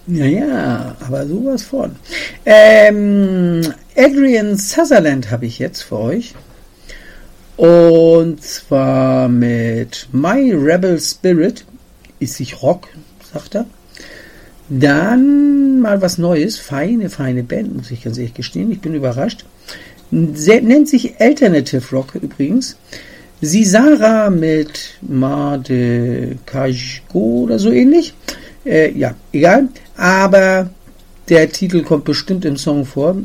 Ja, aber sowas von. Adrian Sutherland habe ich jetzt für euch. Und zwar mit My Rebel Spirit. Ist sich Rock, sagt er. Dann mal was Neues. Feine Band, muss ich ganz ehrlich gestehen. Ich bin überrascht. Nennt sich Alternative Rock übrigens. Sisara mit Made Kajgo oder so ähnlich. Ja, egal. Aber der Titel kommt bestimmt im Song vor.